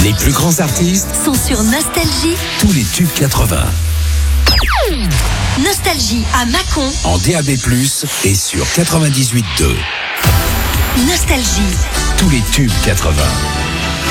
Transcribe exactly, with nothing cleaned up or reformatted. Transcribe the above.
Les plus grands artistes sont sur Nostalgie. Tous les tubes quatre-vingts. Nostalgie à Mâcon En D A B plus, et sur quatre-vingt-dix-huit deux. Nostalgie. Tous les tubes quatre-vingts.